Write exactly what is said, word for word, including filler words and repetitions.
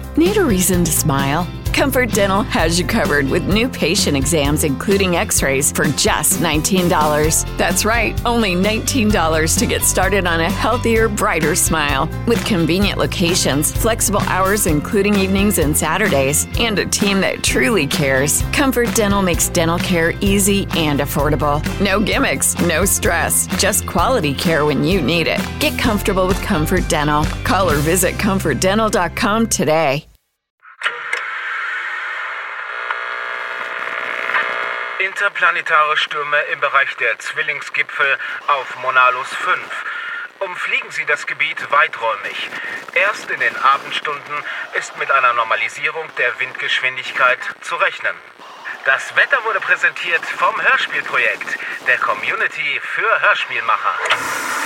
Need a reason to smile? Comfort Dental has you covered with new patient exams, including x-rays, for just nineteen dollars. That's right, only nineteen dollars to get started on a healthier, brighter smile. With convenient locations, flexible hours including evenings and Saturdays, and a team that truly cares, Comfort Dental makes dental care easy and affordable. No gimmicks, no stress, just quality care when you need it. Get comfortable with Comfort Dental. Call or visit comfort dental dot com today. Interplanetare Stürme im Bereich der Zwillingsgipfel auf Monalus fünf. Umfliegen Sie das Gebiet weiträumig. Erst in den Abendstunden ist mit einer Normalisierung der Windgeschwindigkeit zu rechnen. Das Wetter wurde präsentiert vom Hörspielprojekt, der Community für Hörspielmacher.